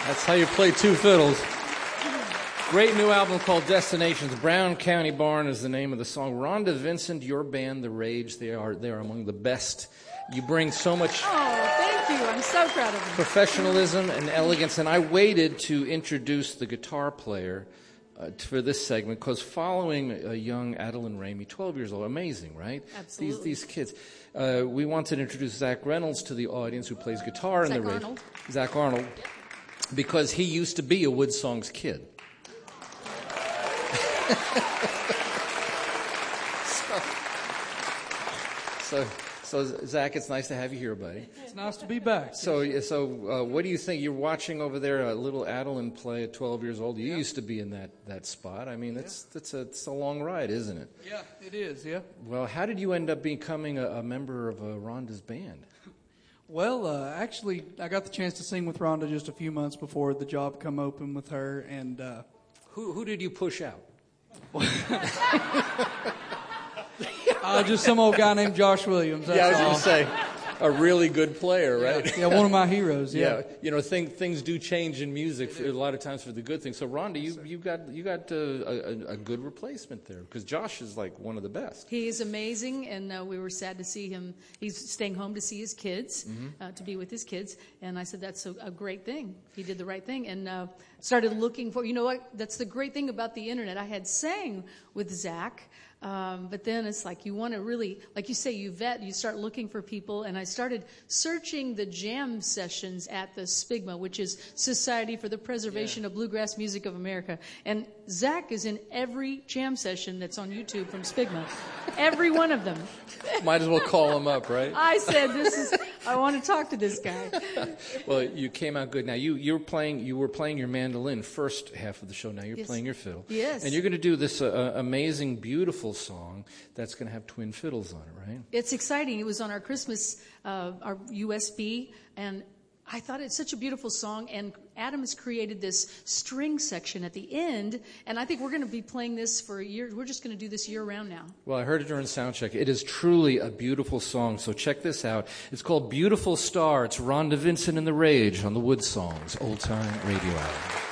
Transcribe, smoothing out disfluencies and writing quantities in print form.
That's how you play two fiddles. Great new album called Destinations. Brown County Barn is the name of the song. Rhonda Vincent, your band, The Rage, they are among the best. You bring so much thank you. I'm so proud of you. Professionalism and elegance. And I waited to introduce the guitar player for this segment because following a young Adeline Ramey, 12 years old, amazing, right? Absolutely. These kids. We wanted to introduce Zach Reynolds to the audience, who plays guitar in The Rage. Zach Arnold. Because he used to be a Woodsongs kid. So, Zach, it's nice to have you here, buddy. It's nice to be back. So, what do you think? You're watching over there a little Adeline play at 12 years old. You used to be in that spot. I mean, it's a long ride, isn't it? Yeah, it is, yeah. Well, how did you end up becoming a member of Rhonda's band? Well, actually, I got the chance to sing with Rhonda just a few months before the job come open with her. And who did you push out? Just some old guy named Josh Williams. That's I was going to say, a really good player, right? Yeah, one of my heroes. Yeah. You know, things do change in music a lot of times for the good things. So, Rhonda, you got a good replacement there because Josh is like one of the best. He is amazing, and we were sad to see him. He's staying home to see his kids, to be with his kids. And I said that's a great thing. He did the right thing, and started looking for. You know what? That's the great thing about the internet. I had sang with Zach. But then it's like you want to really, like you say, you start looking for people. And I started searching the jam sessions at the SPIGMA, which is Society for the Preservation of Bluegrass Music of America. And Zach is in every jam session that's on YouTube from SPIGMA. Every one of them. Might as well call him up, right? I said, I want to talk to this guy. Well, you came out good. Now, you were playing your mandolin first half of the show. Now you're playing your fiddle. Yes. And you're going to do this amazing, beautiful song that's going to have twin fiddles on it, right? It's exciting. It was on our Christmas, our USB, and I thought it's such a beautiful song, and Adam has created this string section at the end, and I think we're going to be playing this for a year. We're just going to do this year-round now. Well, I heard it during soundcheck. It is truly a beautiful song, so check this out. It's called Beautiful Star. It's Rhonda Vincent and The Rage on the Woodsongs Old Time Radio Album.